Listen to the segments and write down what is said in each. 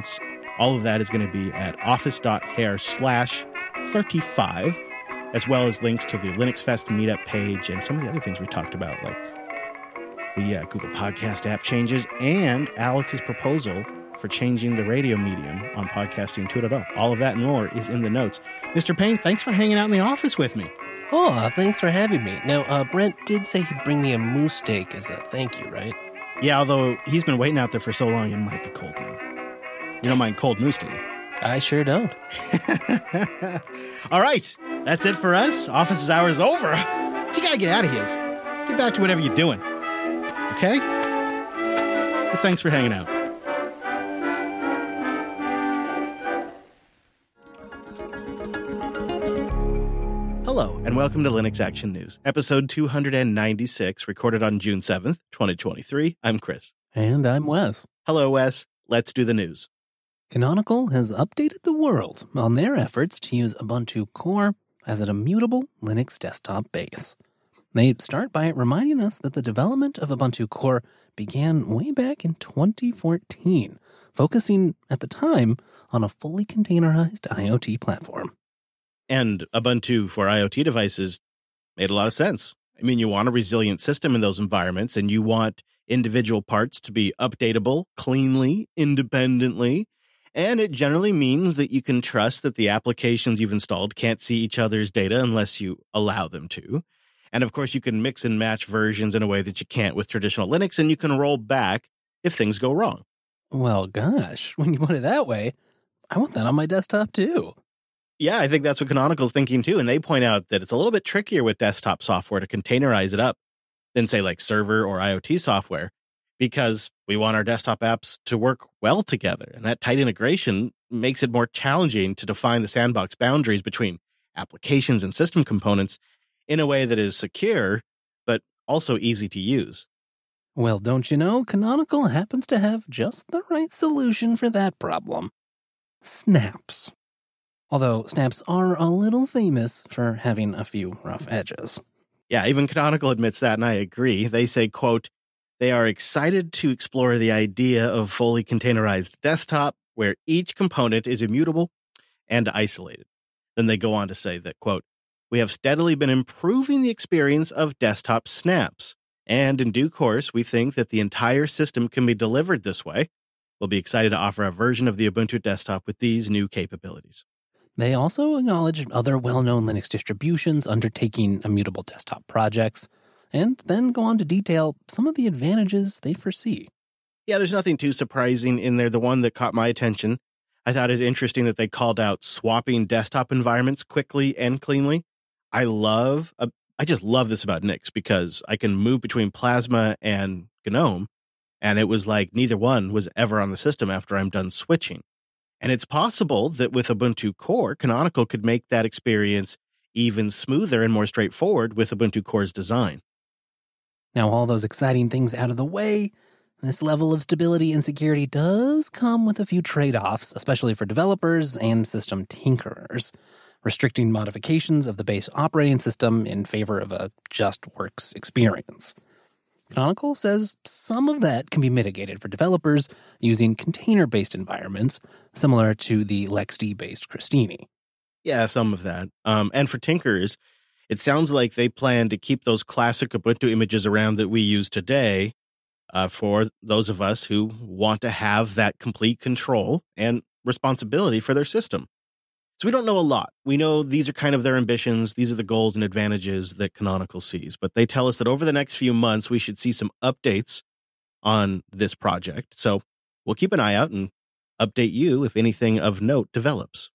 notes. All of that is going to be at office.hair/35, as well as links to the Linux Fest meetup page and some of the other things we talked about, like the Google Podcast app changes and Alex's proposal for changing the radio medium on Podcasting 2.0. All of that and more is in the notes. Mr. Payne, thanks for hanging out in the office with me. Oh, thanks for having me. Now, Brent did say he'd bring me a moose steak as a thank you, right? Yeah, although he's been waiting out there for so long, it might be cold now. You don't mind cold moose, do you? I sure don't. All right, that's it for us. Office hours over. So you got to get out of here. Get back to whatever you're doing. Okay? But thanks for hanging out. Hello, and welcome to Linux Action News, episode 296, recorded on June 7th, 2023. I'm Chris. And I'm Wes. Hello, Wes. Let's do the news. Canonical has updated the world on their efforts to use Ubuntu Core as an immutable Linux desktop base. They start by reminding us that the development of Ubuntu Core began way back in 2014, focusing at the time on a fully containerized IoT platform. And Ubuntu for IoT devices made a lot of sense. I mean, you want a resilient system in those environments, and you want individual parts to be updatable cleanly, independently, and it generally means that you can trust that the applications you've installed can't see each other's data unless you allow them to. And of course, you can mix and match versions in a way that you can't with traditional Linux, and you can roll back if things go wrong. Well, gosh, when you put it that way, I want that on my desktop too. Yeah, I think that's what Canonical's thinking too. And they point out that it's a little bit trickier with desktop software to containerize it up than, say, like server or IoT software, because we want our desktop apps to work well together. And that tight integration makes it more challenging to define the sandbox boundaries between applications and system components in a way that is secure, but also easy to use. Well, don't you know, Canonical happens to have just the right solution for that problem. Snaps. Although snaps are a little famous for having a few rough edges. Yeah, even Canonical admits that, and I agree. They say, quote, they are excited to explore the idea of fully containerized desktop where each component is immutable and isolated. Then they go on to say that, quote, we have steadily been improving the experience of desktop snaps, and in due course, we think that the entire system can be delivered this way. We'll be excited to offer a version of the Ubuntu desktop with these new capabilities. They also acknowledge other well-known Linux distributions undertaking immutable desktop projects, and then go on to detail some of the advantages they foresee. Yeah, there's nothing too surprising in there. The one that caught my attention, I thought is interesting that they called out swapping desktop environments quickly and cleanly. I just love this about Nix because I can move between Plasma and GNOME, and it was like neither one was ever on the system after I'm done switching. And it's possible that with Ubuntu Core, Canonical could make that experience even smoother and more straightforward with Ubuntu Core's design. Now, all those exciting things out of the way, this level of stability and security does come with a few trade-offs, especially for developers and system tinkerers, restricting modifications of the base operating system in favor of a just works experience. Canonical says some of that can be mitigated for developers using container-based environments, similar to the LXD-based Crostini. Yeah, some of that. And for tinkerers, it sounds like they plan to keep those classic Ubuntu images around that we use today for those of us who want to have that complete control and responsibility for their system. So we don't know a lot. We know these are kind of their ambitions. These are the goals and advantages that Canonical sees. But they tell us that over the next few months, we should see some updates on this project. So we'll keep an eye out and update you if anything of note develops.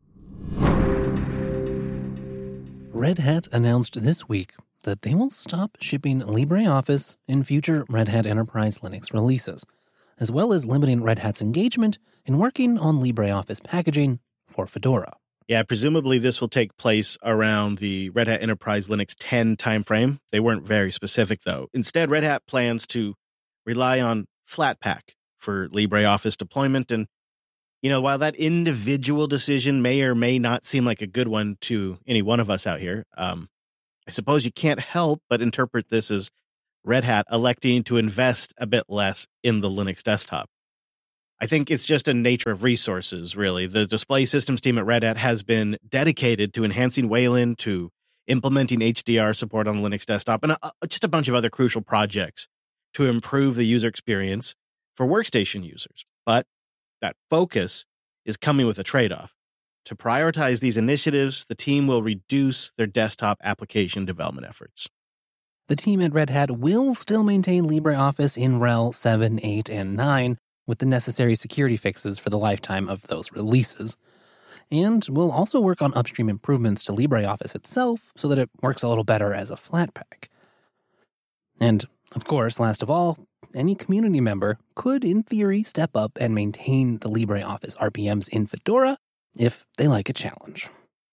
Red Hat announced this week that they will stop shipping LibreOffice in future Red Hat Enterprise Linux releases, as well as limiting Red Hat's engagement in working on LibreOffice packaging for Fedora. Yeah, presumably this will take place around the Red Hat Enterprise Linux 10 timeframe. They weren't very specific, though. Instead, Red Hat plans to rely on Flatpak for LibreOffice deployment. And, you know, while that individual decision may or may not seem like a good one to any one of us out here, I suppose you can't help but interpret this as Red Hat electing to invest a bit less in the Linux desktop. I think it's just a nature of resources, really. The display systems team at Red Hat has been dedicated to enhancing Wayland, to implementing HDR support on Linux desktop, and just a bunch of other crucial projects to improve the user experience for workstation users. But that focus is coming with a trade-off. To prioritize these initiatives, the team will reduce their desktop application development efforts. The team at Red Hat will still maintain LibreOffice in RHEL 7, 8, and 9 with the necessary security fixes for the lifetime of those releases. And we'll also work on upstream improvements to LibreOffice itself so that it works a little better as a Flatpak. And, of course, last of all, any community member could, in theory, step up and maintain the LibreOffice RPMs in Fedora if they like a challenge.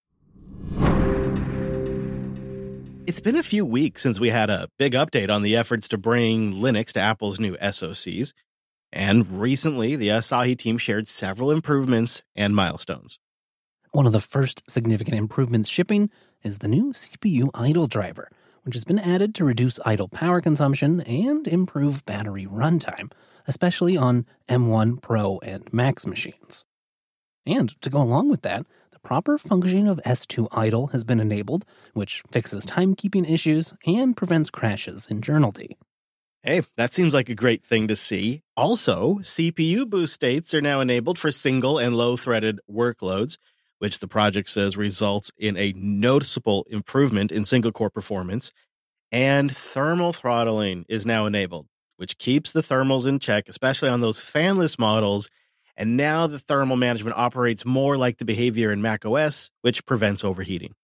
It's been a few weeks since we had a big update on the efforts to bring Linux to Apple's new SoCs, and recently the Asahi team shared several improvements and milestones. One of the first significant improvements shipping is the new CPU idle driver, which has been added to reduce idle power consumption and improve battery runtime, especially on M1 Pro and Max machines. And to go along with that, the proper functioning of S2 idle has been enabled, which fixes timekeeping issues and prevents crashes in journalty. Hey, that seems like a great thing to see. Also, CPU boost states are now enabled for single and low-threaded workloads, which the project says results in a noticeable improvement in single-core performance. And thermal throttling is now enabled, which keeps the thermals in check, especially on those fanless models. And now the thermal management operates more like the behavior in macOS, which prevents overheating.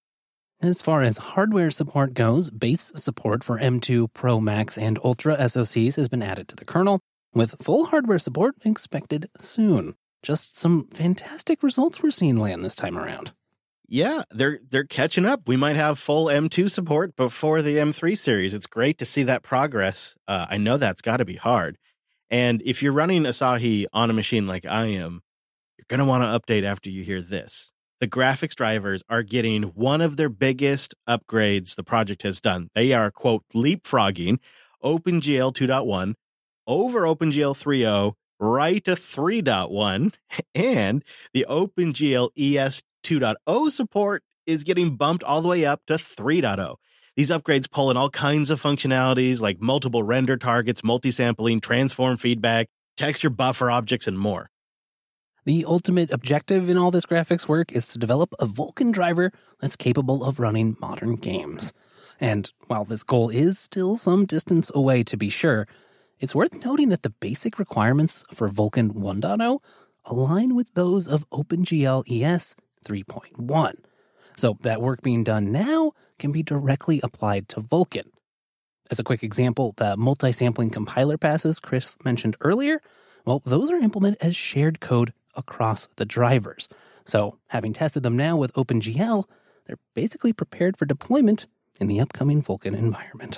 As far as hardware support goes, base support for M2 Pro, Max, and Ultra SoCs has been added to the kernel, with full hardware support expected soon. Just some fantastic results we're seeing land this time around. Yeah, they're catching up. We might have full M2 support before the M3 series. It's great to see that progress. I know that's got to be hard. And if you're running Asahi on a machine like I am, you're going to want to update after you hear this. The graphics drivers are getting one of their biggest upgrades the project has done. They are, quote, leapfrogging OpenGL 2.1 over OpenGL 3.0 right to 3.1, and the OpenGL ES 2.0 support is getting bumped all the way up to 3.0. These upgrades pull in all kinds of functionalities like multiple render targets, multi-sampling, transform feedback, texture buffer objects, and more. The ultimate objective in all this graphics work is to develop a Vulkan driver that's capable of running modern games. And while this goal is still some distance away to be sure, it's worth noting that the basic requirements for Vulkan 1.0 align with those of OpenGL ES 3.1. So that work being done now can be directly applied to Vulkan. As a quick example, the multi-sampling compiler passes Chris mentioned earlier, well, those are implemented as shared code across the drivers. So having tested them now with OpenGL, they're basically prepared for deployment in the upcoming Vulkan environment.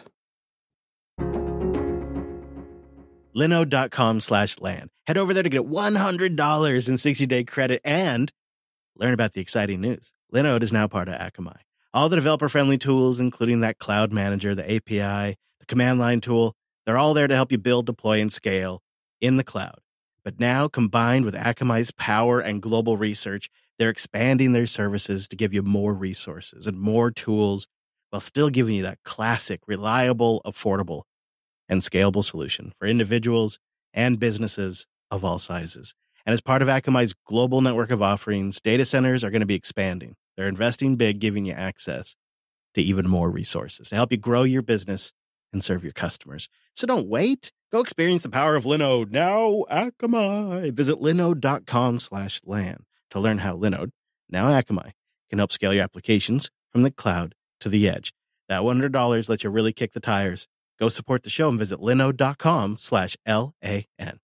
Linode.com/LAN. Head over there to get $100 in 60-day credit and learn about the exciting news. Linode is now part of Akamai. All the developer-friendly tools, including that cloud manager, the API, the command line tool, they're all there to help you build, deploy, and scale in the cloud. But now, combined with Akamai's power and global research, they're expanding their services to give you more resources and more tools while still giving you that classic, reliable, affordable, and scalable solution for individuals and businesses of all sizes. And as part of Akamai's global network of offerings, data centers are going to be expanding. They're investing big, giving you access to even more resources to help you grow your business and serve your customers. So don't wait. Go experience the power of Linode now, Akamai. Visit linode.com/LAN to learn how Linode, now Akamai, can help scale your applications from the cloud to the edge. That $100 lets you really kick the tires. Go support the show and visit linode.com/LAN.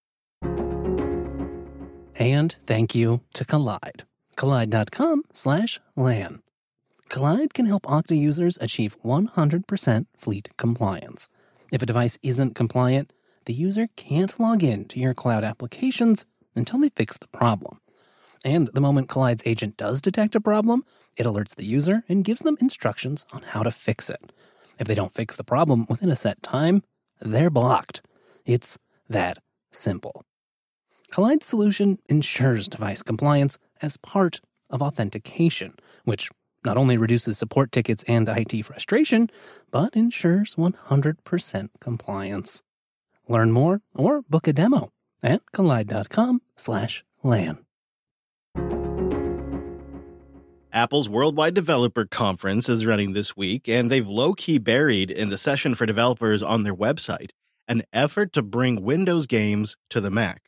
And thank you to Kolide. Kolide.com/LAN. Kolide can help Okta users achieve 100% fleet compliance. If a device isn't compliant, the user can't log in to your cloud applications until they fix the problem. And the moment Kollide's agent does detect a problem, it alerts the user and gives them instructions on how to fix it. If they don't fix the problem within a set time, they're blocked. It's that simple. Collide's solution ensures device compliance as part of authentication, which not only reduces support tickets and IT frustration, but ensures 100% compliance. Learn more or book a demo at collide.com/LAN. Apple's Worldwide Developer Conference is running this week, and they've low-key buried in the session for developers on their website an effort to bring Windows games to the Mac.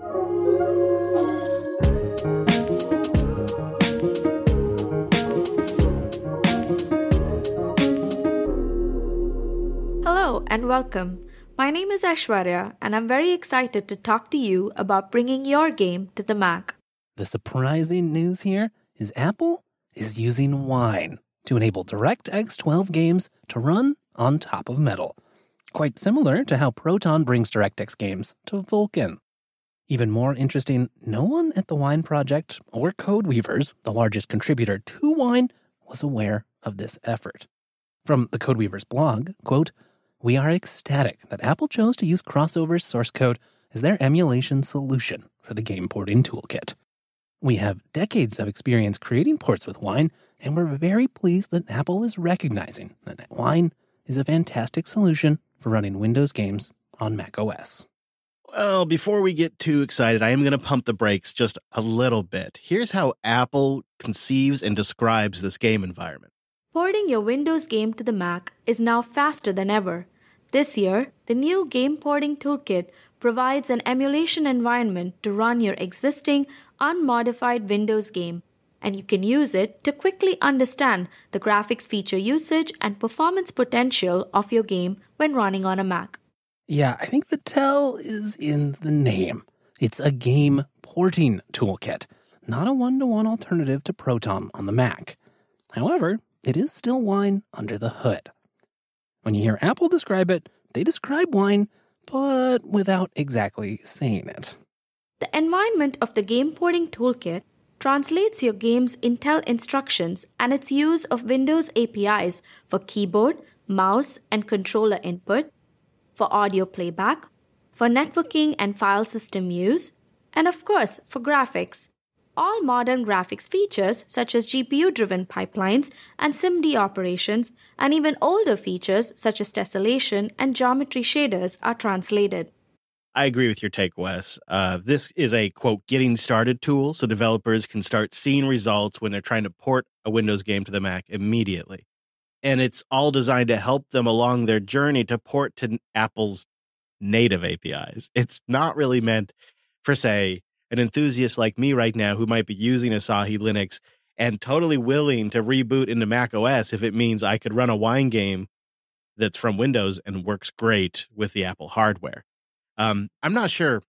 Hello and welcome. My name is Aishwarya, and I'm very excited to talk to you about bringing your game to the Mac. The surprising news here is Apple is using Wine to enable DirectX 12 games to run on top of Metal. Quite similar to how Proton brings DirectX games to Vulkan. Even more interesting, no one at the Wine project or Codeweavers, the largest contributor to Wine, was aware of this effort. From the Codeweavers blog, quote, "We are ecstatic that Apple chose to use Crossover's source code as their emulation solution for the game porting toolkit. We have decades of experience creating ports with Wine, and we're very pleased that Apple is recognizing that Wine is a fantastic solution for running Windows games on macOS." Well, before we get too excited, I am going to pump the brakes just a little bit. Here's how Apple conceives and describes this game environment. Porting your Windows game to the Mac is now faster than ever. This year, the new Game Porting Toolkit provides an emulation environment to run your existing, unmodified Windows game, and you can use it to quickly understand the graphics feature usage and performance potential of your game when running on a Mac. Yeah, I think the tell is in the name. It's a game porting toolkit, not a one-to-one alternative to Proton on the Mac. However, it is still Wine under the hood. When you hear Apple describe it, they describe Wine, but without exactly saying it. The environment of the Game Porting Toolkit translates your game's Intel instructions and its use of Windows APIs for keyboard, mouse, and controller input, for audio playback, for networking and file system use, and of course for graphics. All modern graphics features such as GPU-driven pipelines and SIMD operations, and even older features such as tessellation and geometry shaders are translated. I agree with your take, Wes. This is a, quote, getting started tool, so developers can start seeing results when they're trying to port a Windows game to the Mac immediately. And it's all designed to help them along their journey to port to Apple's native APIs. It's not really meant for, say, an enthusiast like me right now who might be using Asahi Linux and totally willing to reboot into Mac OS if it means I could run a Wine game that's from Windows and works great with the Apple hardware. I'm not sure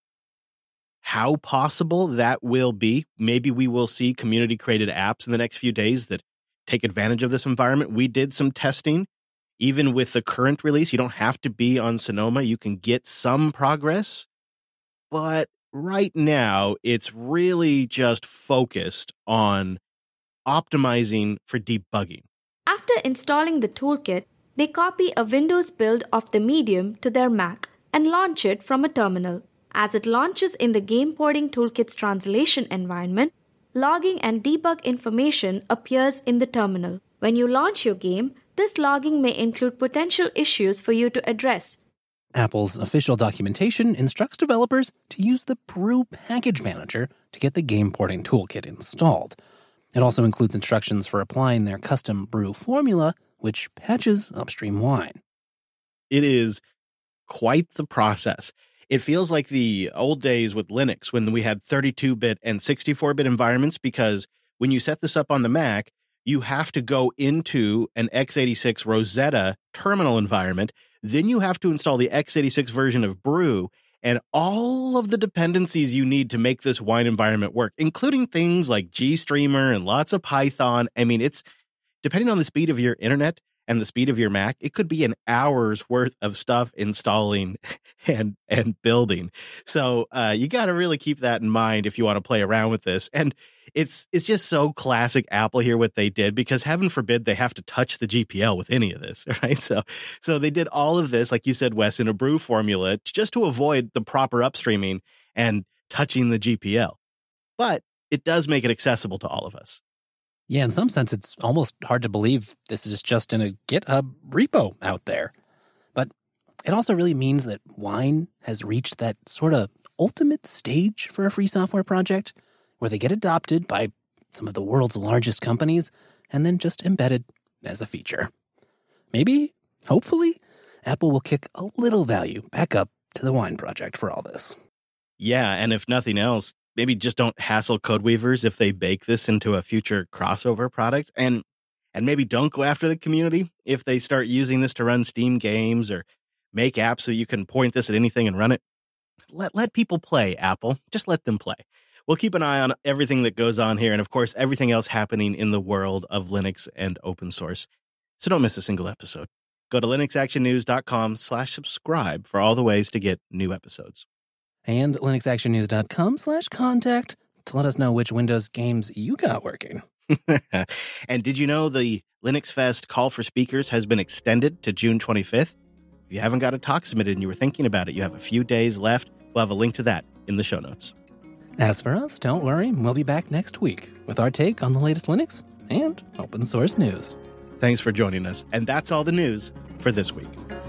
how possible that will be. Maybe we will see community-created apps in the next few days that take advantage of this environment. We did some testing. Even with the current release, you don't have to be on Sonoma. You can get some progress. But right now, it's really just focused on optimizing for debugging. After installing the toolkit, they copy a Windows build of the medium to their Mac and launch it from a terminal. As it launches in the Game Porting Toolkit's translation environment, logging and debug information appears in the terminal. When you launch your game, this logging may include potential issues for you to address. Apple's official documentation instructs developers to use the Brew Package Manager to get the Game Porting Toolkit installed. It also includes instructions for applying their custom brew formula, which patches upstream Wine. It is quite the process. It feels like the old days with Linux when we had 32-bit and 64-bit environments, because when you set this up on the Mac, you have to go into an x86 Rosetta terminal environment. Then you have to install the x86 version of Brew and all of the dependencies you need to make this Wine environment work, including things like GStreamer and lots of Python. I mean, it's depending on the speed of your internet and the speed of your Mac, it could be an hour's worth of stuff installing and building. So you got to really keep that in mind if you want to play around with this. And it's just so classic Apple here what they did, because heaven forbid they have to touch the GPL with any of this, right? So they did all of this, like you said, Wes, in a Brew formula just to avoid the proper upstreaming and touching the GPL. But it does make it accessible to all of us. Yeah, in some sense, it's almost hard to believe this is just in a GitHub repo out there. But it also really means that Wine has reached that sort of ultimate stage for a free software project where they get adopted by some of the world's largest companies and then just embedded as a feature. Maybe, hopefully, Apple will kick a little value back up to the Wine project for all this. Yeah, and if nothing else, maybe just don't hassle Codeweavers if they bake this into a future crossover product. And maybe don't go after the community if they start using this to run Steam games or make apps so you can point this at anything and run it. Let people play, Apple. Just let them play. We'll keep an eye on everything that goes on here and, of course, everything else happening in the world of Linux and open source. So don't miss a single episode. Go to linuxactionnews.com/subscribe for all the ways to get new episodes. And linuxactionnews.com/contact to let us know which Windows games you got working. And did you know the Linux Fest call for speakers has been extended to June 25th? If you haven't got a talk submitted and you were thinking about it, you have a few days left. We'll have a link to that in the show notes. As for us, don't worry, we'll be back next week with our take on the latest Linux and open source news. Thanks for joining us. And that's all the news for this week.